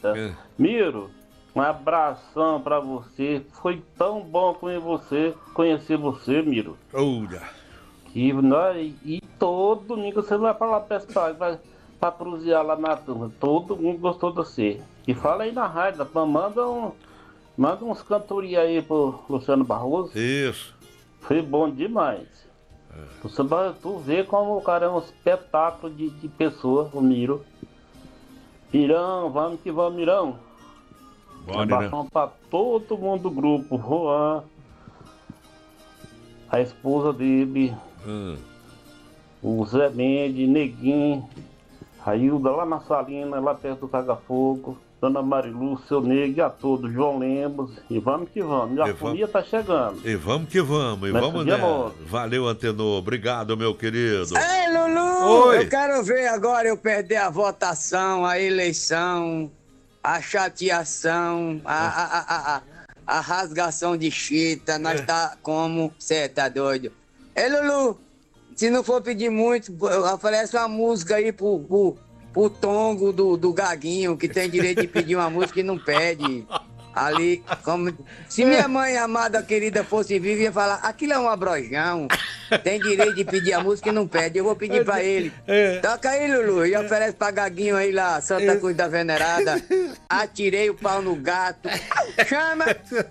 Eita. Miro, um abração pra você. Foi tão bom conhecer você, Miro. Olha. E todo domingo você vai pra lá pescar, vai pra cruzear lá na turma. Todo mundo gostou de você. E fala aí na rádio, manda uns cantorias aí pro Luciano Barroso. Isso. Foi bom demais. Tu vê como o cara é um espetáculo de pessoa, o Miro. Mirão, vamos que vamos, Mirão. Bora, abração pra todo mundo do grupo. Juan, a esposa dele, o Zé Mendes, Neguinho, a Hilda lá na Salina, lá perto do Taga-Fogo, Dona Marilu, seu Nego, e a todos, João Lemos, e vamos que vamos. A folia tá chegando. E vamos que vamos, e vamos nessa. Valeu, Antenor. Obrigado, meu querido. Ei, Lulu! Oi. Eu quero ver agora eu perder a votação, a eleição, a chateação, a rasgação de chita. Nós tá como? Cê tá doido? Ei, Lulu! Se não for pedir muito, oferece uma música aí pro Tongo do Gaguinho, que tem direito de pedir uma música e não pede. Ali, como se minha mãe amada querida fosse viva, ia falar: aquilo é um abrojão, tem direito de pedir a música e não pede. Eu vou pedir pra ele. Toca aí, Lulu, e oferece pra Gaguinho aí lá, Santa Cruz da Venerada. Atirei o pau no gato. Chama!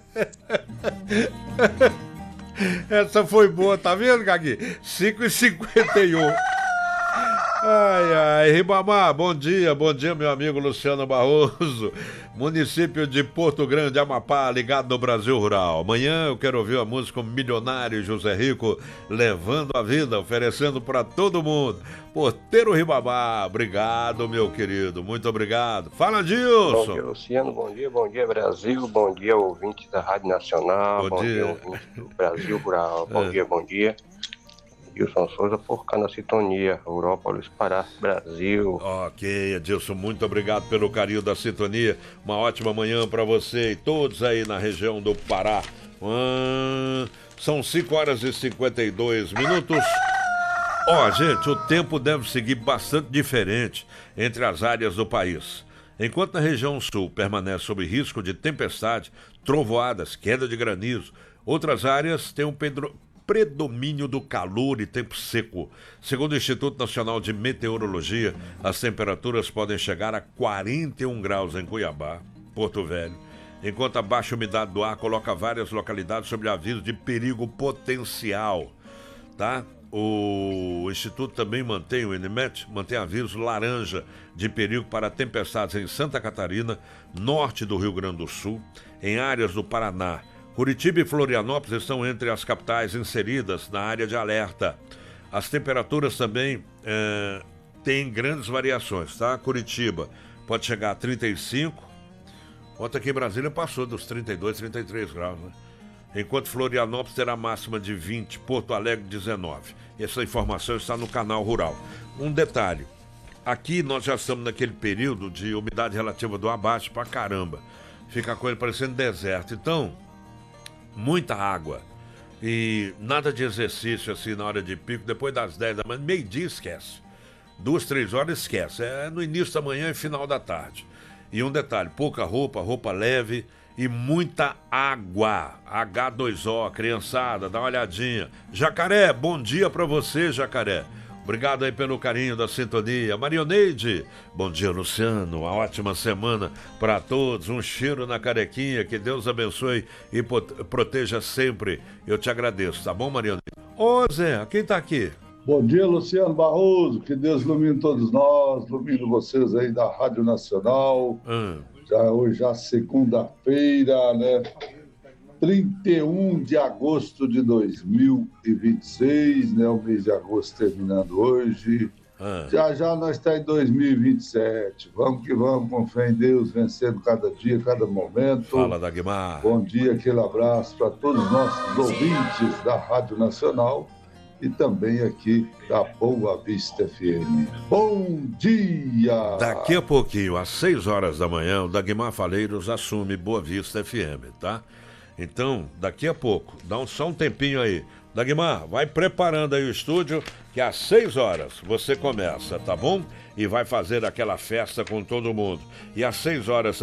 Essa foi boa, tá vendo, Gaguinho? 5h51. Ai, Ribamar, bom dia, meu amigo Luciano Barroso. Município de Porto Grande, Amapá, ligado no Brasil Rural. Amanhã eu quero ouvir a música Milionário José Rico, levando a vida, oferecendo para todo mundo. Porteiro Ribamar, obrigado, meu querido, muito obrigado. Fala, Dilson. Bom dia, Luciano, bom dia, Brasil, bom dia, ouvintes da Rádio Nacional, bom dia ouvintes do Brasil Rural, bom dia. Edilson Souza por cá na sintonia, Europa, Luiz Pará, Brasil. Ok, Edilson, muito obrigado pelo carinho da sintonia. Uma ótima manhã para você e todos aí na região do Pará. São 5h52. Gente, o tempo deve seguir bastante diferente entre as áreas do país. Enquanto na região sul permanece sob risco de tempestade, trovoadas, queda de granizo, outras áreas têm um predomínio do calor e tempo seco. Segundo o Instituto Nacional de Meteorologia, as temperaturas podem chegar a 41 graus em Cuiabá, Porto Velho, enquanto a baixa umidade do ar coloca várias localidades sob aviso de perigo potencial, tá? O Instituto também mantém, o INMET, mantém aviso laranja de perigo para tempestades em Santa Catarina, norte do Rio Grande do Sul, em áreas do Paraná. Curitiba e Florianópolis estão entre as capitais inseridas na área de alerta. As temperaturas também têm grandes variações, tá? Curitiba pode chegar a 35, ontem aqui em Brasília passou dos 32, 33 graus, né? Enquanto Florianópolis terá máxima de 20, Porto Alegre 19. Essa informação está no Canal Rural. Um detalhe, aqui nós já estamos naquele período de umidade relativa do ar baixa pra caramba. Fica a coisa parecendo deserto. Então, muita água e nada de exercício assim na hora de pico, depois das 10 da manhã, meio-dia esquece, 2, 3 horas esquece, é no início da manhã e final da tarde. E um detalhe, pouca roupa leve e muita água, H2O, criançada, dá uma olhadinha. Jacaré, bom dia pra você, Jacaré. Obrigado aí pelo carinho da sintonia. Marioneide, bom dia, Luciano. Uma ótima semana para todos. Um cheiro na carequinha. Que Deus abençoe e proteja sempre. Eu te agradeço, tá bom, Marioneide? Ô, Zé, quem tá aqui? Bom dia, Luciano Barroso. Que Deus ilumine todos nós. Ilumine vocês aí da Rádio Nacional. Hoje já segunda-feira, né? 31 de agosto de 2026, né? O mês de agosto terminando hoje. Já nós estamos em 2027. Vamos que vamos, com fé em Deus, vencendo cada dia, cada momento. Fala, Dagmar. Bom dia, aquele abraço para todos os nossos ouvintes da Rádio Nacional e também aqui da Boa Vista FM. Bom dia! Daqui a pouquinho, às 6 horas da manhã, o Dagmar Faleiros assume Boa Vista FM, tá? Então, daqui a pouco, dá só um tempinho aí. Dagmar, vai preparando aí o estúdio, que às 6 horas você começa, tá bom? E vai fazer aquela festa com todo mundo. E às 6 horas